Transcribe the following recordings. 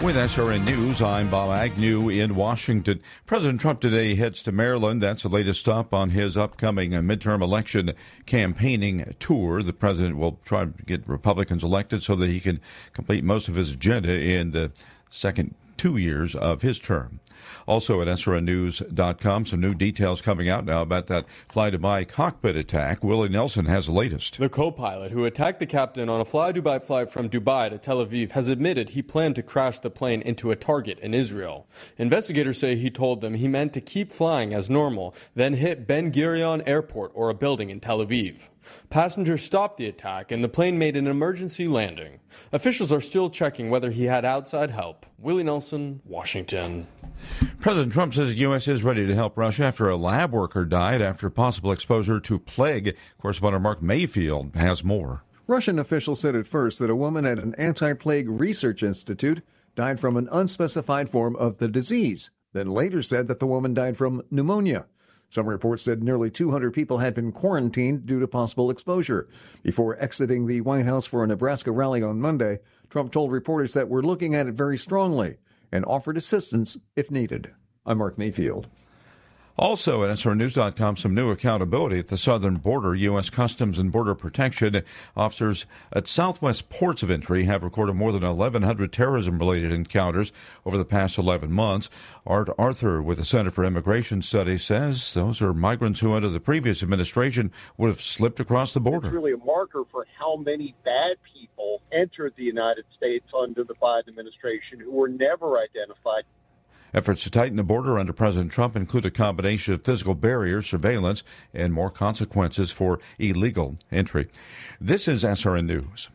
With SRN News, I'm Bob Agnew in Washington. President Trump today heads to Maryland. That's the latest stop on his upcoming midterm election campaigning tour. The president will try to get Republicans elected so that he can complete most of his agenda in the second 2 years of his term. Also at SRNnews.com, some new details coming out now about that fly-Dubai cockpit attack. Willie Nelson has the latest. The co-pilot who attacked the captain on a fly-Dubai flight from Dubai to Tel Aviv has admitted he planned to crash the plane into a target in Israel. Investigators say he told them he meant to keep flying as normal, then hit Ben Gurion Airport or a building in Tel Aviv. Passengers stopped the attack and the plane made an emergency landing. Officials are still checking whether he had outside help. Willie Nelson, Washington. President Trump says the U.S. is ready to help Russia after a lab worker died after possible exposure to plague. Correspondent Mark Mayfield has more. Russian officials said at first that a woman at an anti-plague research institute died from an unspecified form of the disease, then later said that the woman died from pneumonia. Some reports said nearly 200 people had been quarantined due to possible exposure. Before exiting the White House for a Nebraska rally on Monday, Trump told reporters that we're looking at it very strongly and offered assistance if needed. I'm Mark Mayfield. Also at SRNews.com, some new accountability at the southern border. U.S. Customs and Border Protection officers at southwest ports of entry have recorded more than 1,100 terrorism-related encounters over the past 11 months. Art Arthur with the Center for Immigration Studies says those are migrants who under the previous administration would have slipped across the border. It's really a marker for how many bad people entered the United States under the Biden administration who were never identified. Efforts to tighten the border under President Trump include a combination of physical barriers, surveillance, and more consequences for illegal entry. This is SRN News.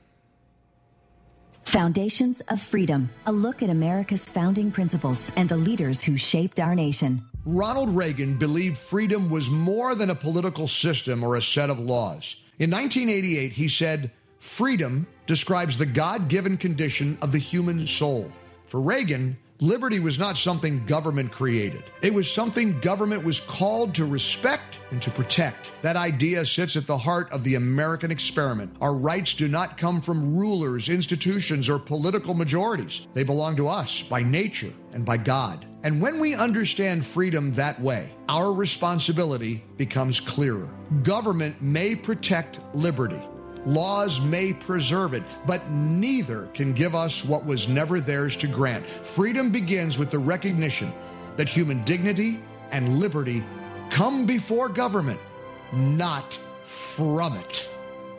Foundations of Freedom, a look at America's founding principles and the leaders who shaped our nation. Ronald Reagan believed freedom was more than a political system or a set of laws. In 1988, he said, "Freedom describes the God-given condition of the human soul." For Reagan, liberty was not something government created. It was something government was called to respect and to protect. That idea sits at the heart of the American experiment. Our rights do not come from rulers, institutions, or political majorities. They belong to us by nature and by God. And when we understand freedom that way, our responsibility becomes clearer. Government may protect liberty. Laws may preserve it, but neither can give us what was never theirs to grant. Freedom begins with the recognition that human dignity and liberty come before government, not from it.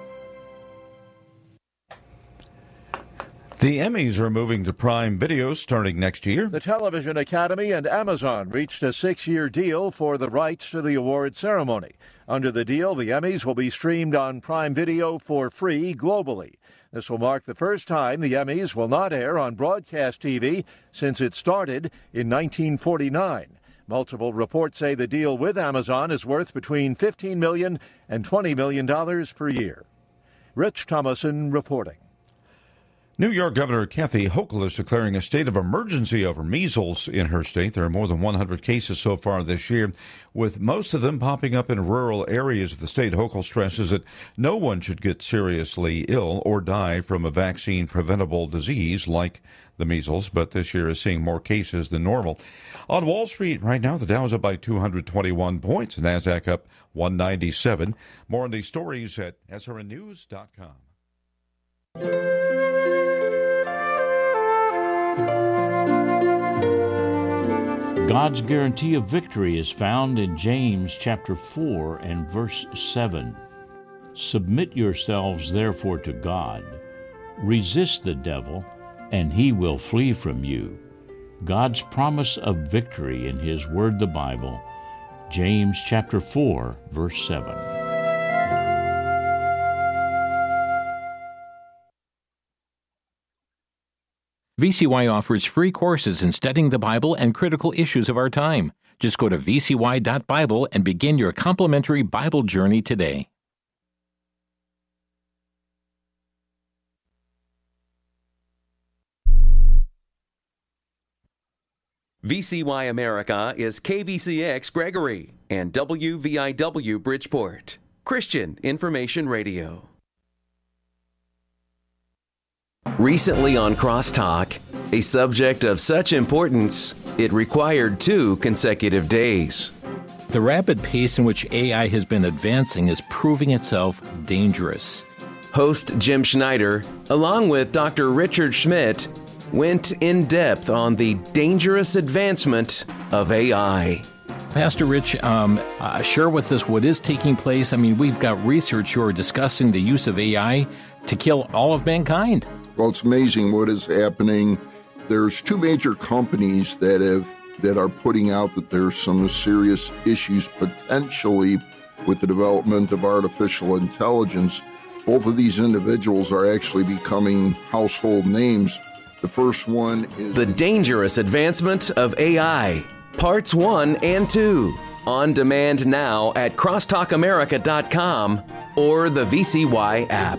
The Emmys are moving to Prime Video starting next year. The Television Academy and Amazon reached a 6-year deal for the rights to the award ceremony. Under the deal, the Emmys will be streamed on Prime Video for free globally. This will mark the first time the Emmys will not air on broadcast TV since it started in 1949. Multiple reports say the deal with Amazon is worth between $15 million and $20 million per year. Rich Thomason reporting. New York Governor Kathy Hochul is declaring a state of emergency over measles in her state. There are more than 100 cases so far this year, with most of them popping up in rural areas of the state. Hochul stresses that no one should get seriously ill or die from a vaccine-preventable disease like the measles, but this year is seeing more cases than normal. On Wall Street right now, the Dow is up by 221 points, NASDAQ up 197. More on these stories at srnnews.com. God's guarantee of victory is found in James chapter 4 and verse 7. Submit yourselves therefore to God. Resist the devil, and he will flee from you. God's promise of victory in his word, the Bible. James chapter 4, verse 7. VCY offers free courses in studying the Bible and critical issues of our time. Just go to vcy.bible and begin your complimentary Bible journey today. VCY America is KVCX Gregory and WVIW Bridgeport. Christian Information Radio. Recently on Crosstalk, a subject of such importance, it required 2 consecutive days. The rapid pace in which AI has been advancing is proving itself dangerous. Host Jim Schneider, along with Dr. Richard Schmidt, went in depth on the dangerous advancement of AI. Pastor Rich, share with us what is taking place. I mean, we've got research who are discussing the use of AI to kill all of mankind. Well, it's amazing what is happening. There's 2 major companies that are putting out that there's some serious issues potentially with the development of artificial intelligence. Both of these individuals are actually becoming household names. The first one is The Dangerous Advancement of AI, Parts 1 and 2. On demand now at crosstalkamerica.com or the VCY app.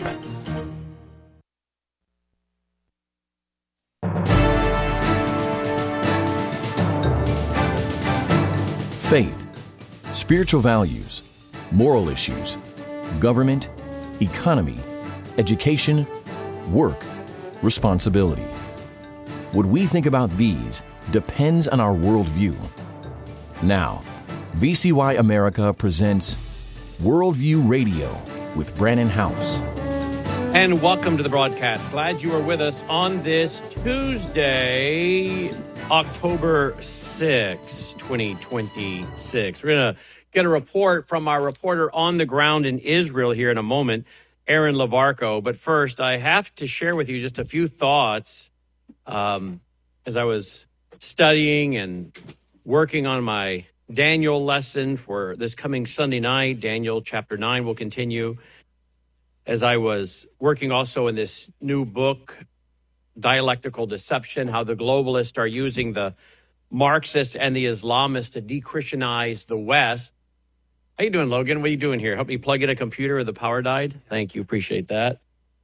Faith, spiritual values, moral issues, government, economy, education, work, responsibility. What we think about these depends on our worldview. Now, VCY America presents Worldview Radio with Brannon House. And welcome to the broadcast. Glad you are with us on this Tuesday, October 6, 2026. We're going to get a report from our reporter on the ground in Israel here in a moment, Aaron Lavarco. But first, I have to share with you just a few thoughts as I was studying and working on my Daniel lesson for this coming Sunday night. Daniel chapter 9 will continue. As I was working also in this new book, Dialectical Deception, how the globalists are using the Marxists and the Islamists to de-Christianize the West. How you doing, Logan? What are you doing here? Help me plug in a computer or the power died? Thank you. Appreciate that.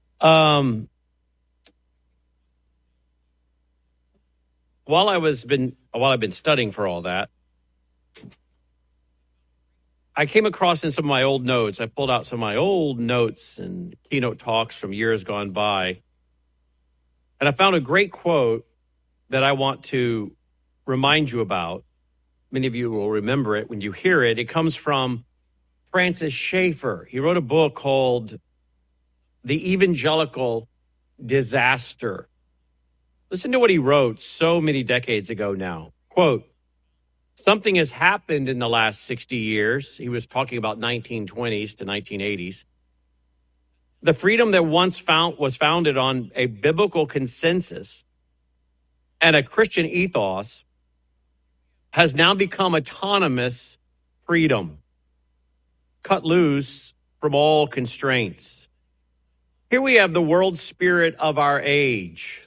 While I've been studying for all that, I came across in some of my old notes. I pulled out some of my old notes and keynote talks from years gone by. And I found a great quote that I want to remind you about. Many of you will remember it when you hear it. It comes from Francis Schaeffer. He wrote a book called The Evangelical Disaster. Listen to what he wrote so many decades ago now. Quote, "Something has happened in the last 60 years." He was talking about 1920s to 1980s. "The freedom that once was founded on a biblical consensus and a Christian ethos has now become autonomous freedom, cut loose from all constraints. Here we have the world spirit of our age,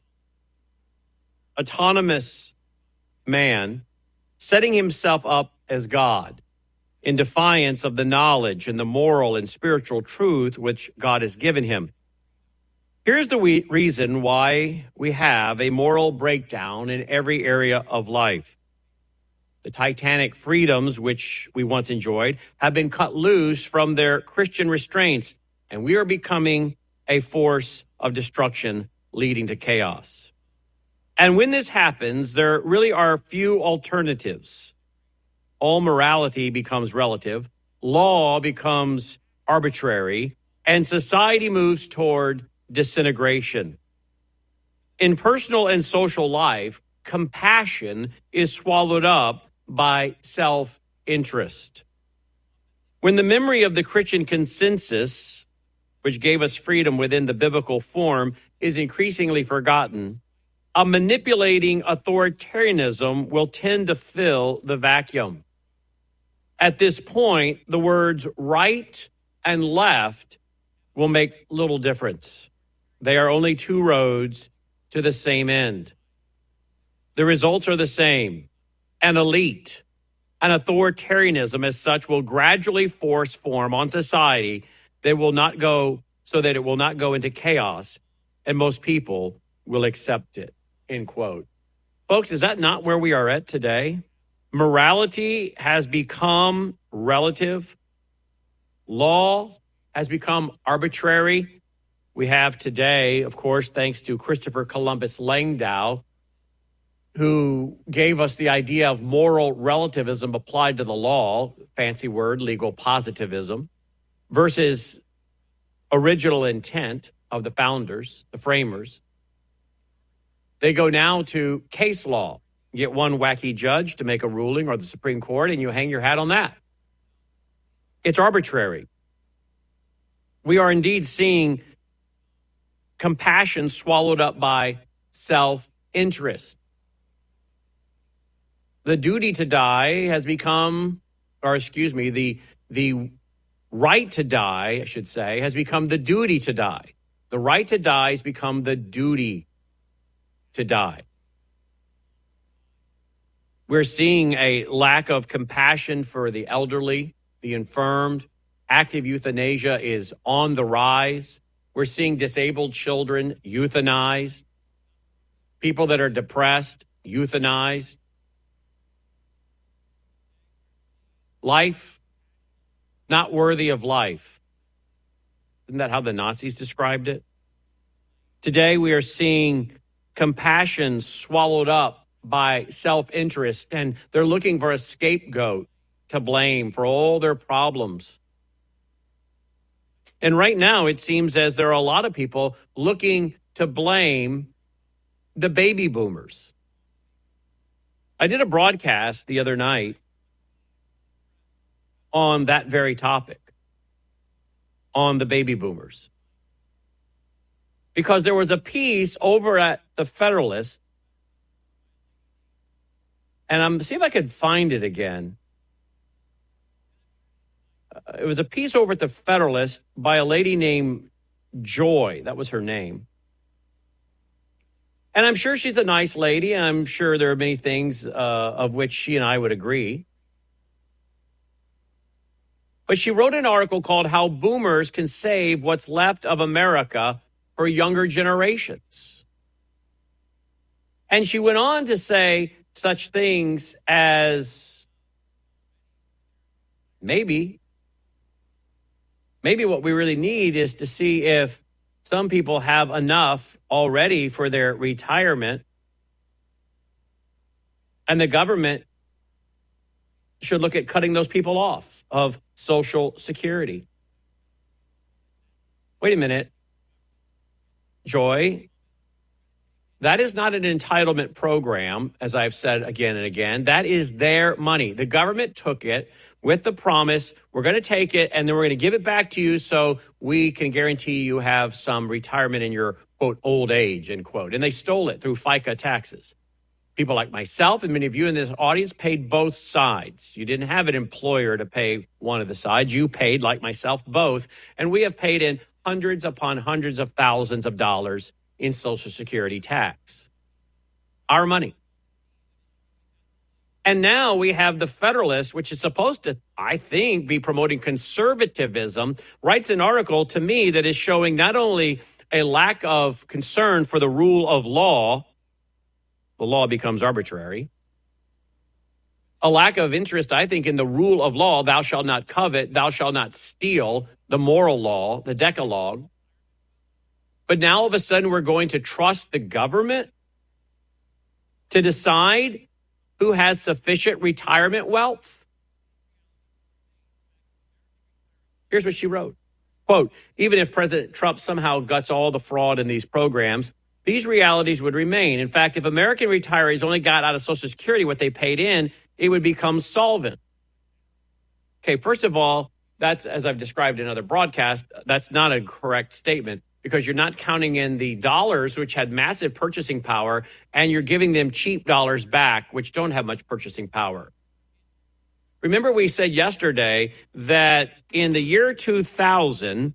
autonomous man setting himself up as God in defiance of the knowledge and the moral and spiritual truth which God has given him. Here's the reason why we have a moral breakdown in every area of life. The titanic freedoms which we once enjoyed have been cut loose from their Christian restraints, and we are becoming a force of destruction leading to chaos. And when this happens, there really are few alternatives. All morality becomes relative, law becomes arbitrary, and society moves toward disintegration. In personal and social life, compassion is swallowed up by self-interest. When the memory of the Christian consensus, which gave us freedom within the biblical form, is increasingly forgotten, a manipulating authoritarianism will tend to fill the vacuum. At this point, the words right and left will make little difference. They are only two roads to the same end. The results are the same. An elite, an authoritarianism as such will gradually form on society that it will not go into chaos, and most people will accept it. End quote. Folks, is that not where we are at today? Morality has become relative. Law has become arbitrary. We have today, of course, thanks to Christopher Columbus Langdau, who gave us the idea of moral relativism applied to the law, fancy word, legal positivism, versus original intent of the founders, the framers. They go now to case law. You get one wacky judge to make a ruling, or the Supreme Court, and you hang your hat on that. It's arbitrary. We are indeed seeing compassion swallowed up by self-interest. The duty to die has become, the right to die, I should say, has become the duty to die. The right to die has become the duty to die. We're seeing a lack of compassion for the elderly, the infirmed. Active euthanasia is on the rise. We're seeing disabled children euthanized. People that are depressed, euthanized. Life not worthy of life. Isn't that how the Nazis described it? Today we are seeing compassion swallowed up by self-interest, and they're looking for a scapegoat to blame for all their problems. And right now it seems as there are a lot of people looking to blame the baby boomers. I did a broadcast the other night on that very topic, on the baby boomers. Because there was a piece over at the Federalist, and I'm see if I could find it again. It was a piece over at the Federalist by a lady named Joy. That was her name. And I'm sure she's a nice lady, and I'm sure there are many things of which she and I would agree. But she wrote an article called How Boomers Can Save What's Left of America for Younger Generations. And she went on to say such things as maybe what we really need is to see if some people have enough already for their retirement, and the government should look at cutting those people off of Social Security. Wait a minute, Joy. That is not an entitlement program, as I've said again and again. That is their money. The government took it with the promise, we're going to take it and then we're going to give it back to you so we can guarantee you have some retirement in your, quote, old age, end quote. And they stole it through FICA taxes. People like myself and many of you in this audience paid both sides. You didn't have an employer to pay one of the sides. You paid, like myself, both. And we have paid in hundreds upon hundreds of thousands of dollars in Social Security tax. Our money. And now we have the Federalist, which is supposed to, I think, be promoting conservatism, writes an article to me that is showing not only a lack of concern for the rule of law, the law becomes arbitrary, a lack of interest, I think, in the rule of law, thou shalt not covet, thou shalt not steal, the moral law, the Decalogue. But now all of a sudden we're going to trust the government to decide who has sufficient retirement wealth? Here's what she wrote. Quote, even if President Trump somehow guts all the fraud in these programs, these realities would remain. In fact, if American retirees only got out of Social Security what they paid in, it would become solvent. Okay, first of all, that's, as I've described in other broadcasts, that's not a correct statement, because you're not counting in the dollars, which had massive purchasing power, and you're giving them cheap dollars back, which don't have much purchasing power. Remember, we said yesterday that in the year 2000,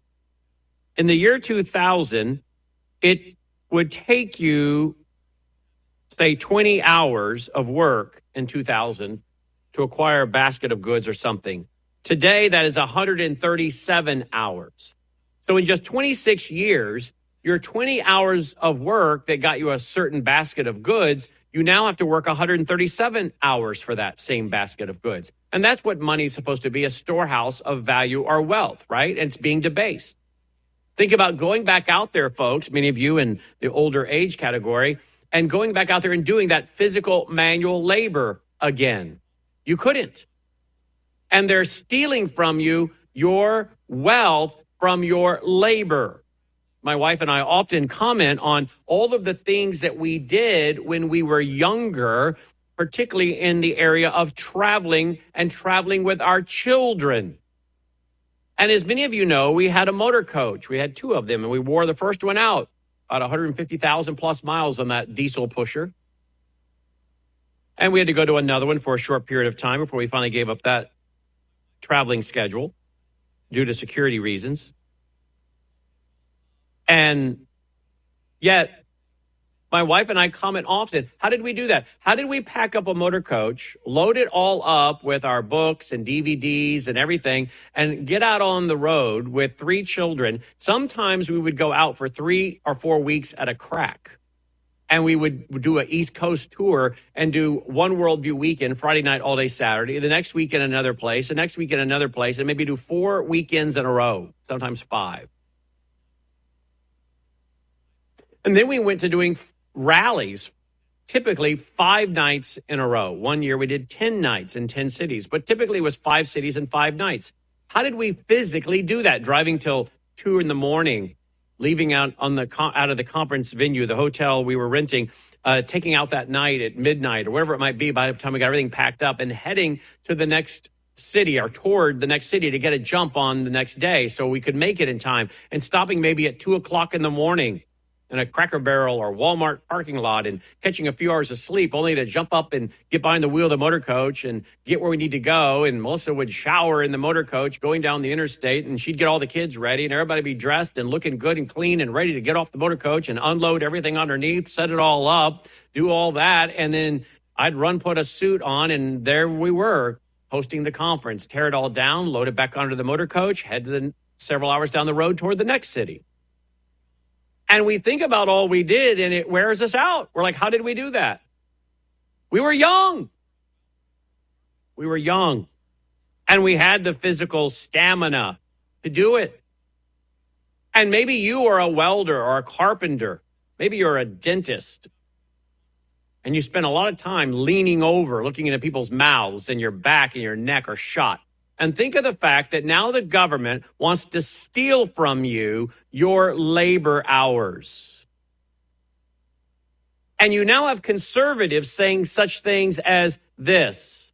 it would take you, say, 20 hours of work in 2000 to acquire a basket of goods or something. Today, that is 137 hours. So in just 26 years, your 20 hours of work that got you a certain basket of goods, you now have to work 137 hours for that same basket of goods. And that's what money is supposed to be, a storehouse of value or wealth, right? And it's being debased. Think about going back out there, folks, many of you in the older age category, and going back out there and doing that physical manual labor again. You couldn't. And they're stealing from you your wealth from your labor. My wife and I often comment on all of the things that we did when we were younger, particularly in the area of traveling and traveling with our children. And as many of you know, we had a motor coach. We had 2 of them, and we wore the first one out, about 150,000 plus miles on that diesel pusher. And we had to go to another one for a short period of time before we finally gave up that traveling schedule due to security reasons. And yet, my wife and I comment often, how did we do that? How did we pack up a motor coach, load it all up with our books and DVDs and everything, and get out on the road with 3 children? Sometimes we would go out for 3 or 4 weeks at a crack. And we would do an East Coast tour and do one Worldview weekend, Friday night, all day Saturday, the next weekend another place, the next weekend another place, and maybe do 4 weekends in a row, sometimes 5. And then we went to doing rallies, typically 5 nights in a row. One year we did 10 nights in 10 cities, but typically it was 5 cities and 5 nights. How did we physically do that? Driving till 2 in the morning, leaving out of the conference venue, the hotel we were renting, taking out that night at midnight or whatever it might be by the time we got everything packed up, and heading to the next city or toward the next city to get a jump on the next day so we could make it in time, and stopping maybe at 2 o'clock in the morning in a Cracker Barrel or Walmart parking lot and catching a few hours of sleep only to jump up and get behind the wheel of the motor coach and get where we need to go. And Melissa would shower in the motor coach going down the interstate, and she'd get all the kids ready and everybody be dressed and looking good and clean and ready to get off the motor coach and unload everything underneath, set it all up, do all that. And then I'd put a suit on, and there we were hosting the conference, tear it all down, load it back onto the motor coach, head to the several hours down the road toward the next city. And we think about all we did, and it wears us out. We're like, how did we do that? We were young. We were young. And we had the physical stamina to do it. And maybe you are a welder or a carpenter. Maybe you're a dentist. And you spend a lot of time leaning over, looking into people's mouths, and your back and your neck are shot. And think of the fact that now the government wants to steal from you your labor hours. And you now have conservatives saying such things as this.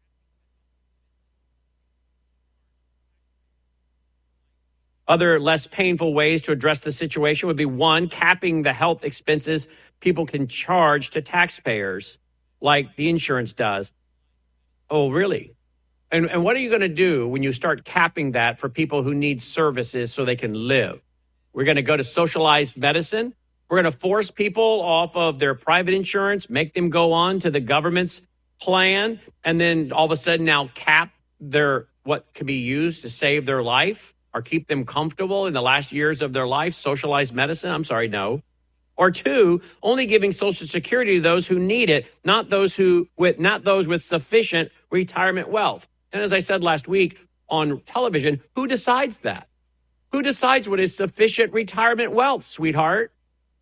Other less painful ways to address the situation would be, 1, capping the health expenses people can charge to taxpayers, like the insurance does. Oh, really? And what are you going to do when you start capping that for people who need services so they can live? We're going to go to socialized medicine. We're going to force people off of their private insurance, make them go on to the government's plan, and then all of a sudden now cap their what can be used to save their life or keep them comfortable in the last years of their life. Socialized medicine? I'm sorry, no. Or 2, only giving Social Security to those who need it, not those with sufficient retirement wealth. And as I said last week on television, who decides that? Who decides what is sufficient retirement wealth, sweetheart?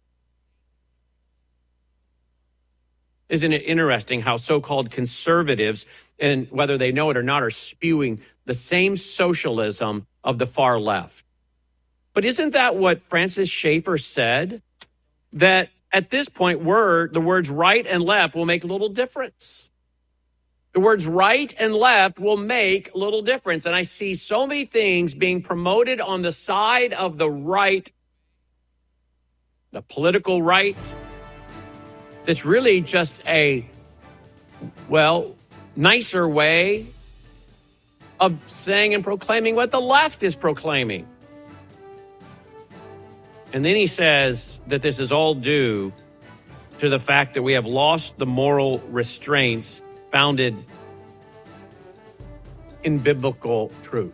Isn't it interesting how so-called conservatives, and whether they know it or not, are spewing the same socialism of the far left? But isn't that what Francis Schaeffer said? That at this point, the words right and left will make little difference. The words right and left will make little difference. And I see so many things being promoted on the side of the right, the political right, that's really just a, nicer way of saying and proclaiming what the left is proclaiming. And then he says that this is all due to the fact that we have lost the moral restraints founded in biblical truth.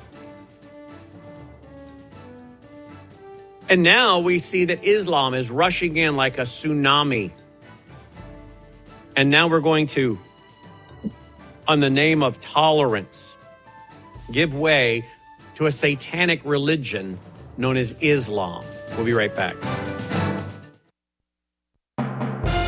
And now we see that Islam is rushing in like a tsunami. And now we're going to, on the name of tolerance, give way to a satanic religion known as Islam. We'll be right back.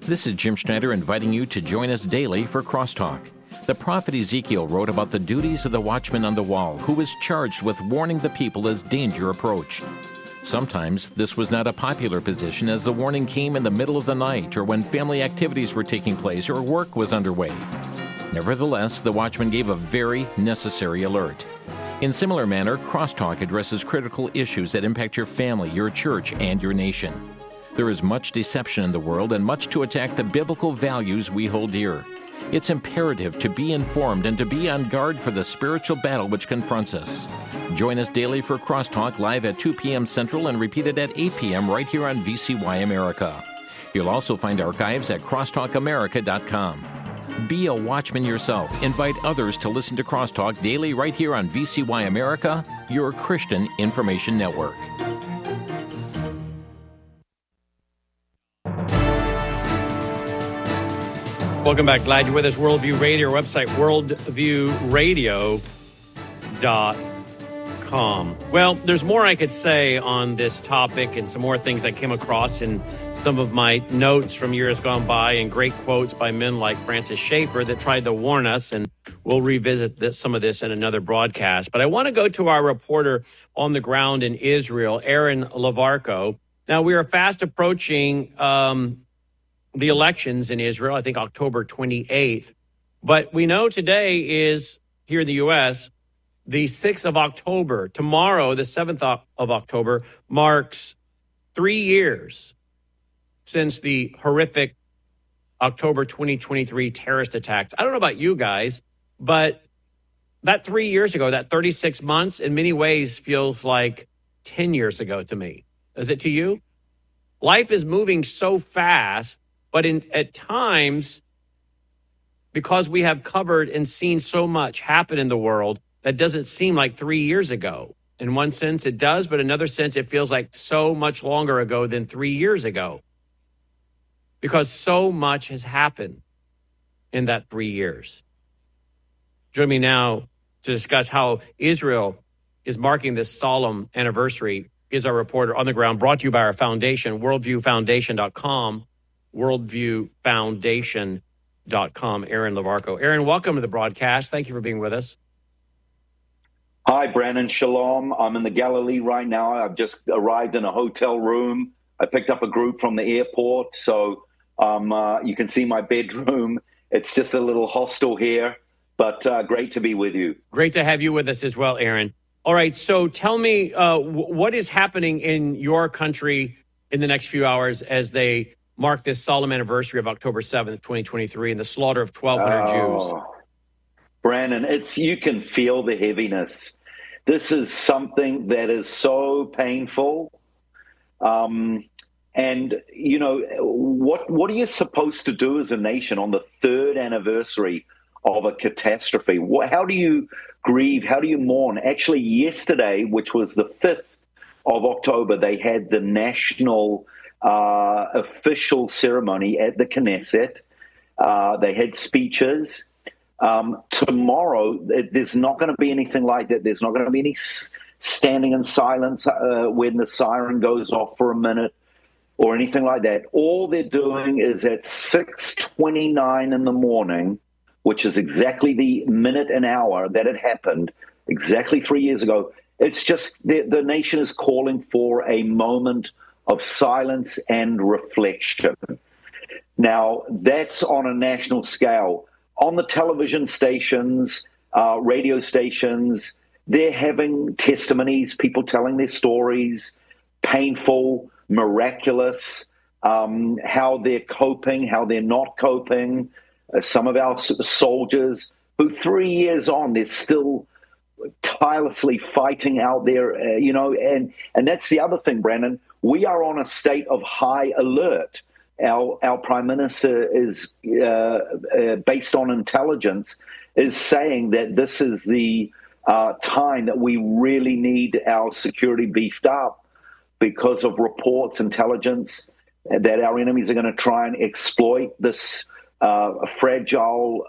This is Jim Schneider inviting you to join us daily for Crosstalk. The prophet Ezekiel wrote about the duties of the watchman on the wall, who was charged with warning the people as danger approached. Sometimes this was not a popular position, as the warning came in the middle of the night or when family activities were taking place or work was underway. Nevertheless, the watchman gave a very necessary alert. In similar manner, Crosstalk addresses critical issues that impact your family, your church, and your nation. There is much deception in the world and much to attack the biblical values we hold dear. It's imperative to be informed and to be on guard for the spiritual battle which confronts us. Join us daily for Crosstalk live at 2 p.m. Central and repeated at 8 p.m. right here on VCY America. You'll also find archives at crosstalkamerica.com. Be a watchman yourself. Invite others to listen to Crosstalk daily right here on VCY America, your Christian information network. Welcome back. Glad you're with us. Worldview Radio, our website, worldviewradio.com. Well, there's more I could say on this topic and some more things I came across in some of my notes from years gone by and great quotes by men like Francis Schaeffer that tried to warn us, and we'll revisit some of this in another broadcast. But I want to go to our reporter on the ground in Israel, Aaron Lavarco. Now, we are fast approaching the elections in Israel, I think October 28th. But we know today is, here in the U.S., the 6th of October. Tomorrow, the 7th of October, marks 3 years since the horrific October 2023 terrorist attacks. I don't know about you guys, but that 3 years ago, that 36 months, in many ways feels like 10 years ago to me. Is it to you? Life is moving so fast, but at times, because we have covered and seen so much happen in the world, that doesn't seem like 3 years ago. In one sense, it does, but in another sense, it feels like so much longer ago than 3 years ago. Because so much has happened in that 3 years. Join me now to discuss how Israel is marking this solemn anniversary is our reporter on the ground, brought to you by our foundation, worldviewfoundation.com, worldviewfoundation.com, Aaron Lavarco. Aaron, welcome to the broadcast. Thank you for being with us. Hi, Brandon. Shalom. I'm in the Galilee right now. I've just arrived in a hotel room. I picked up a group from the airport, so you can see my bedroom. It's just a little hostel here, but great to be with you. Great to have you with us as well, Aaron. All right, so tell me what is happening in your country in the next few hours as they mark this solemn anniversary of October 7th, 2023, and the slaughter of 1,200 Jews. Brandon, you can feel the heaviness. This is something that is so painful. And, you know, what are you supposed to do as a nation on the third anniversary of a catastrophe? How do you grieve? How do you mourn? Actually, yesterday, which was the 5th of October, they had the national official ceremony at the Knesset. They had speeches. Tomorrow, there's not going to be anything like that. There's not going to be any standing in silence when the siren goes off for a minute or anything like that. All they're doing is at 6:29 in the morning, which is exactly the minute and hour that it happened, exactly 3 years ago. It's just the nation is calling for a moment of silence and reflection. Now, that's on a national scale. On the television stations, radio stations, they're having testimonies, people telling their stories, painful, miraculous, how they're coping, how they're not coping. Some of our soldiers who 3 years on, they're still tirelessly fighting out there, and that's the other thing, Brandon. We are on a state of high alert. Our prime minister is, based on intelligence, is saying that this is the time that we really need our security beefed up because of reports, intelligence, that our enemies are going to try and exploit this fragile,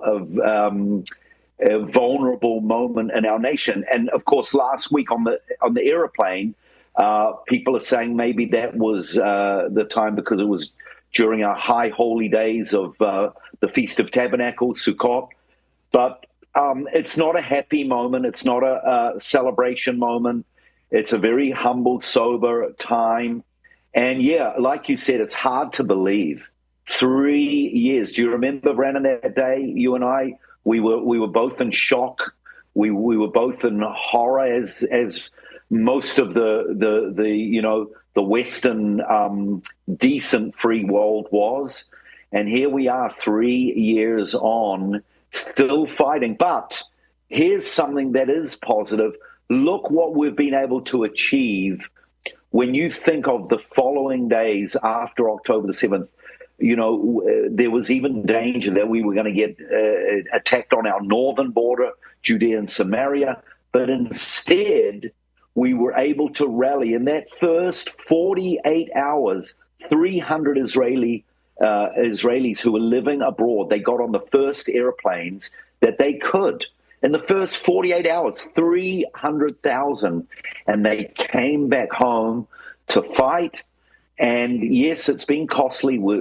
vulnerable moment in our nation. And of course, last week on the airplane, people are saying maybe that was the time because it was during our high holy days of the Feast of Tabernacles, Sukkot. But it's not a happy moment. It's not a celebration moment. It's a very humble, sober time. And yeah, like you said, it's hard to believe. 3 years. Do you remember, Brandon, that day, you and I, we were both in shock. We were both in horror as most of the Western decent free world was. And here we are 3 years on, still fighting. But here's something that is positive. Look what we've been able to achieve when you think of the following days after October the 7th. You know, there was even danger that we were going to get attacked on our northern border, Judea and Samaria. But instead, we were able to rally. In that first 48 hours, 300 Israelis who were living abroad, they got on the first airplanes that they could. In the first 48 hours, 300,000. And they came back home to fight. And yes, it's been costly.